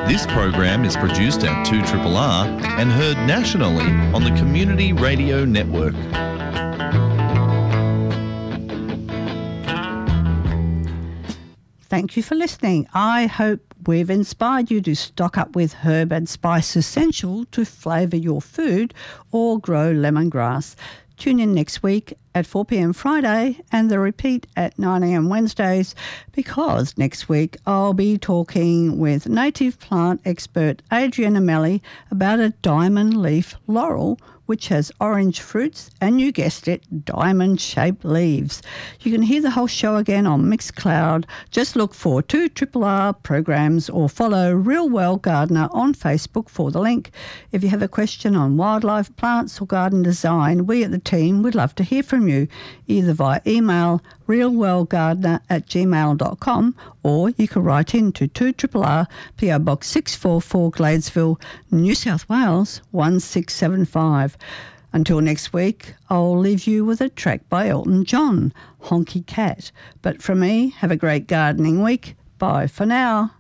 This program is produced at 2RRR and heard nationally on the Community Radio Network. Thank you for listening. I hope we've inspired you to stock up with herb and spice essential to flavour your food or grow lemongrass. Tune in next week at 4 p.m. Friday and the repeat at 9 a.m. Wednesdays, because next week I'll be talking with native plant expert Adriana Melli about a diamond leaf laurel which has orange fruits and, you guessed it, diamond-shaped leaves. You can hear the whole show again on Mixcloud. Just look for 2RRR programs or follow Real Well Gardener on Facebook for the link. If you have a question on wildlife, plants or garden design, we at the team would love to hear from you, either via email realwellgardener@gmail.com, or you can write in to 2RRR PO Box 644 Gladesville, New South Wales 1675. Until next week, I'll leave you with a track by Elton John, Honky Cat. But from me, have a great gardening week. Bye for now.